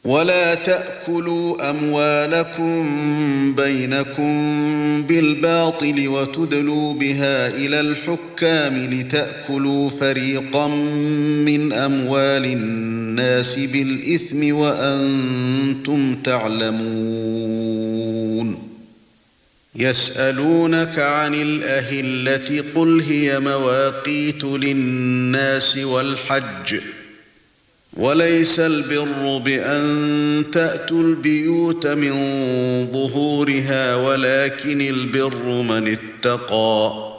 ولا تأكلوا أموالكم بينكم بالباطل وتدلوا بها إلى الحكام لتأكلوا فريقا من أموال الناس بالإثم وأنتم تعلمون. يسألونك عن الأهلة قل هي مواقيت للناس والحج وليس البر بأن تأتوا البيوت من ظهورها ولكن البر من اتقى